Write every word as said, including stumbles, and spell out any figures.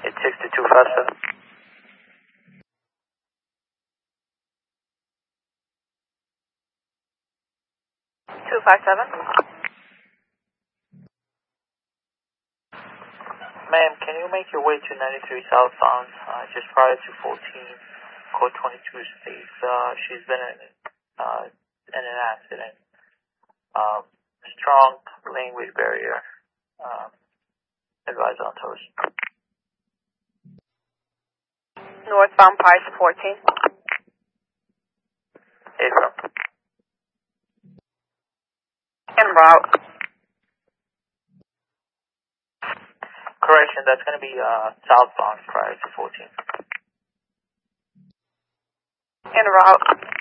It's sixty-two five seven. two five seven. Ma'am, can you make your way to ninety-three southbound, uh, just prior to fourteen, code twenty-two states, uh, she's been in, uh, in an accident. Um, strong language barrier, um, advise on toes. Northbound Price fourteen. April. En route. Correction, that's going to be uh, southbound prior to fourteen. En route.